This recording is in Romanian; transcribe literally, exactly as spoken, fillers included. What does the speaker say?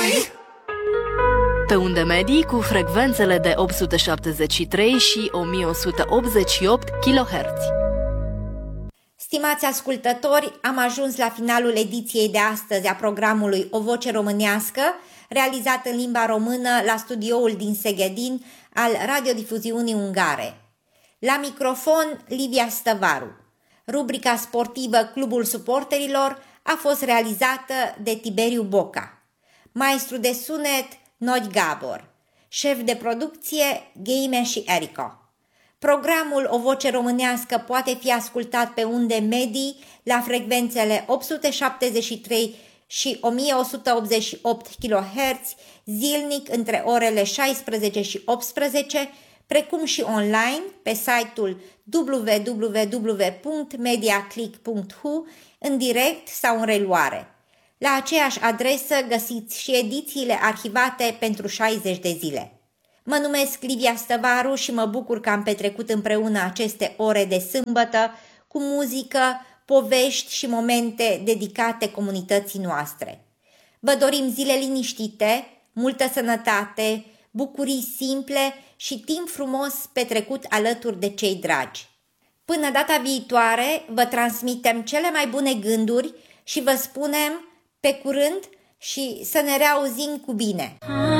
Pe unde medii cu frecvențele de opt sute șaptezeci și trei și o mie o sută optzeci și opt kilohertz. Stimați ascultători, am ajuns la finalul ediției de astăzi a programului O Voce Românească, realizat în limba română la studioul din Seghedin al radiodifuziunii ungare. La microfon, Livia Stăvaru. Rubrica sportivă Clubul Suporterilor a fost realizată de Tiberiu Boca. Maestru de sunet, Nod Gabor. Șef de producție, Gamer și Erico. Programul O Voce Românească poate fi ascultat pe unde medii la frecvențele opt sute șaptezeci și trei și o mie o sută optzeci și opt kilohertz zilnic între orele șaisprezece și optsprezece, precum și online pe site-ul w w w punct mediaclick punct h u în direct sau în reluare. La aceeași adresă găsiți și edițiile arhivate pentru șaizeci de zile. Mă numesc Livia Stăvaru și mă bucur că am petrecut împreună aceste ore de sâmbătă cu muzică, povești și momente dedicate comunității noastre. Vă dorim zile liniștite, multă sănătate, bucurii simple și timp frumos petrecut alături de cei dragi. Până data viitoare, vă transmitem cele mai bune gânduri și vă spunem pe curând și să ne reauzim cu bine!